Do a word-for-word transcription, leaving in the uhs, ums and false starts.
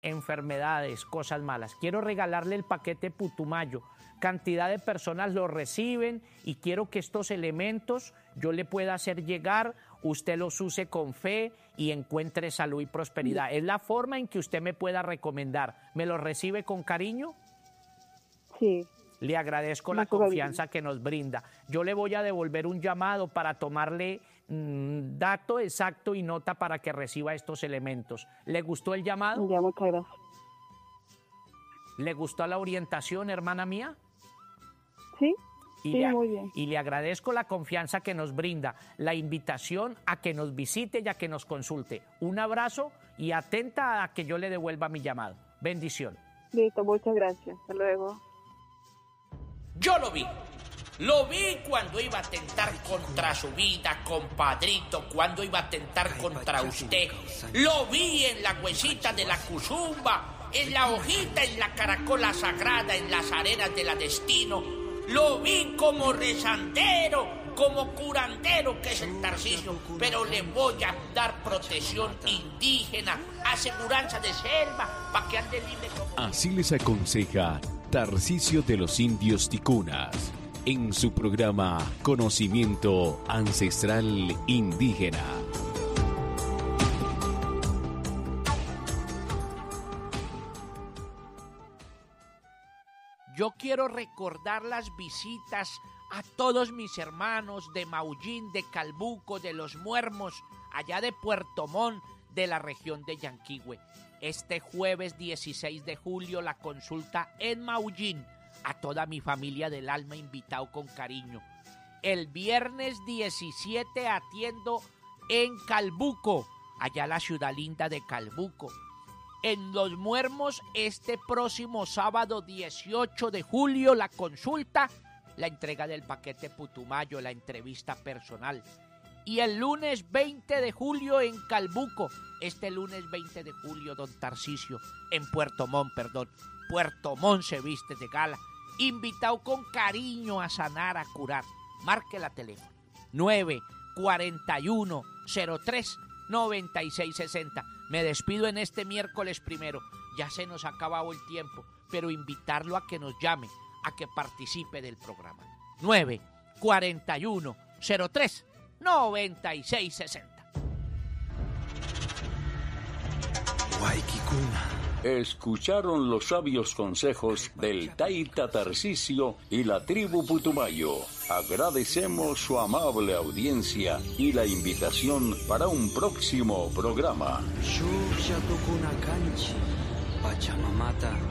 enfermedades, cosas malas. Quiero regalarle el paquete Putumayo. Cantidad de personas lo reciben y quiero que estos elementos yo le pueda hacer llegar, usted los use con fe y encuentre salud y prosperidad. Sí. Es la forma en que usted me pueda recomendar. ¿Me lo recibe con cariño? Sí. Le agradezco la confianza que nos brinda. Yo le voy a devolver un llamado para tomarle mmm, dato exacto y nota para que reciba estos elementos. ¿Le gustó el llamado? Ya, muchas gracias. ¿Le gustó la orientación, hermana mía? Sí, y sí, le, muy bien. Y le agradezco la confianza que nos brinda, la invitación a que nos visite y a que nos consulte. Un abrazo y atenta a que yo le devuelva mi llamado. Bendición. Listo, muchas gracias. Hasta luego. Yo lo vi. Lo vi cuando iba a atentar contra su vida, compadrito, cuando iba a atentar contra usted. Lo vi en la huesita de la cuzumba, en la hojita, en la caracola sagrada, en las arenas de la destino. Lo vi como rezandero, como curandero, que es el Tarcisio, pero le voy a dar protección indígena, aseguranza de selva, para que ande libre como... Así les aconseja Tarcisio de los Indios Ticunas en su programa Conocimiento Ancestral Indígena. Yo quiero recordar las visitas a todos mis hermanos de Maullín, de Calbuco, de Los Muermos, allá de Puerto Montt, de la región de Yanquihue. Este jueves dieciséis de julio la consulta en Maullín. A toda mi familia del alma invitado con cariño. El viernes diecisiete atiendo en Calbuco, allá la ciudad linda de Calbuco. En Los Muermos este próximo sábado dieciocho de julio la consulta, la entrega del paquete Putumayo, la entrevista personal. Y el lunes veinte de julio en Calbuco, este lunes veinte de julio, don Tarcisio, en Puerto Montt, perdón, Puerto Montt se viste de gala. Invitado con cariño a sanar, a curar. Marque la teléfono nueve cuatro uno cero tres nueve seis seis cero. Me despido en este miércoles primero. Ya se nos ha acabado el tiempo, pero invitarlo a que nos llame, a que participe del programa. nueve cuatro uno cero tres nueve seis seis cero. Escucharon los sabios consejos del Taita Tarcisio y la tribu Putumayo. Agradecemos su amable audiencia y la invitación para un próximo programa. Pachamamata